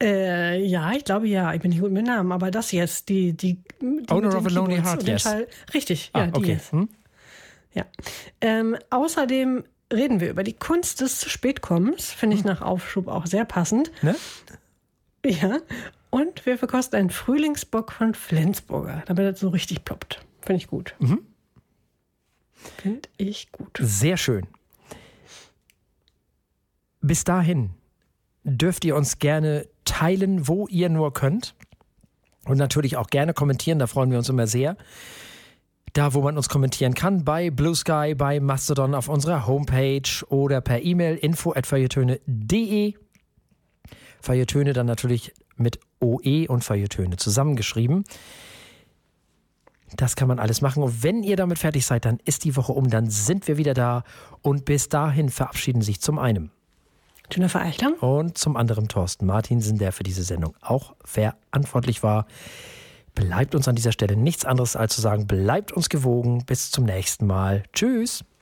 Ja, ich glaube ja. Ich bin nicht gut mit Namen, aber das jetzt, die Owner of a Lonely Heart, yes. Richtig, ja, die okay. jetzt. Ja. Außerdem reden wir über die Kunst des zu spät kommens. Finde ich nach Aufschub auch sehr passend. Ne? Ja. Und wir verkosten einen Frühlingsbock von Flensburger, damit das so richtig ploppt. Finde ich gut. Finde ich gut. Sehr schön. Bis dahin dürft ihr uns gerne teilen, wo ihr nur könnt. Und natürlich auch gerne kommentieren, da freuen wir uns immer sehr. Da, wo man uns kommentieren kann, bei Blue Sky, bei Mastodon auf unserer Homepage oder per E-Mail info@feuilletöne.de. Feuilletöne dann natürlich mit OE und Feuilletöne zusammengeschrieben. Das kann man alles machen. Und wenn ihr damit fertig seid, dann ist die Woche um, dann sind wir wieder da. Und bis dahin verabschieden sich zum einen Jennifer Eichler und zum anderen Thorsten Martinsen, der für diese Sendung auch verantwortlich war. Bleibt uns an dieser Stelle nichts anderes als zu sagen, bleibt uns gewogen. Bis zum nächsten Mal. Tschüss.